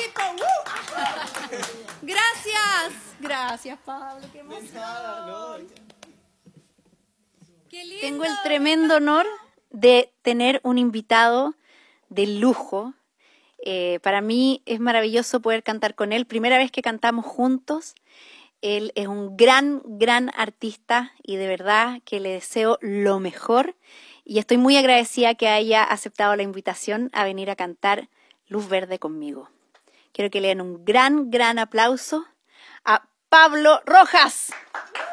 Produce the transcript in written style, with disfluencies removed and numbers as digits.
México. Gracias, Pablo. Qué emoción. Qué lindo. Tengo el tremendo honor de tener un invitado de lujo. Para mí es maravilloso poder cantar con él. Primera vez que cantamos juntos. Él es un gran artista y de verdad que le deseo lo mejor. Y estoy muy agradecida que haya aceptado la invitación a venir a cantar Luz Verde conmigo. Quiero que le den un gran aplauso a Pablo Rojas.